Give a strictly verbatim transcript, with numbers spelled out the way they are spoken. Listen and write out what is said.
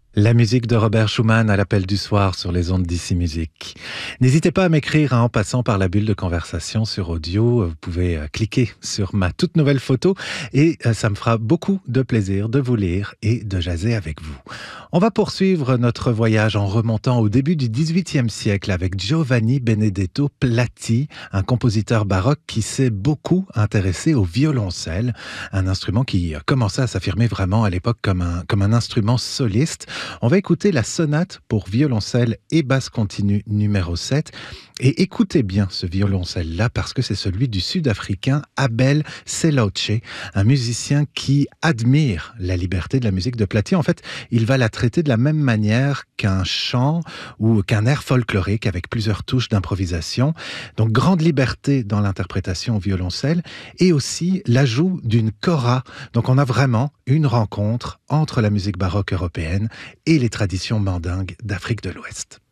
La musique de Robert Schumann à l'appel du soir sur les ondes d'Ici Musique. N'hésitez pas à m'écrire hein, en passant par la bulle de conversation sur audio. Vous pouvez euh, cliquer sur ma toute nouvelle photo et euh, ça me fera beaucoup de plaisir de vous lire et de jaser avec vous. On va poursuivre notre voyage en remontant au début du dix-huitième siècle avec Giovanni Benedetto Platti, un compositeur baroque qui s'est beaucoup intéressé au violoncelle, un instrument qui commençait à s'affirmer vraiment à l'époque comme un, comme un instrument soliste. On va écouter la sonate pour violoncelle et basse continue numéro sept. Et écoutez bien ce violoncelle-là parce que c'est celui du Sud-Africain Abel Seloche, un musicien qui admire la liberté de la musique de Platti. En fait, il va la traiter de la même manière qu'un chant ou qu'un air folklorique avec plusieurs touches d'improvisation. Donc, grande liberté dans l'interprétation au violoncelle et aussi l'ajout d'une kora. Donc, on a vraiment une rencontre entre la musique baroque européenne et les traditions mandingues d'Afrique de l'Ouest.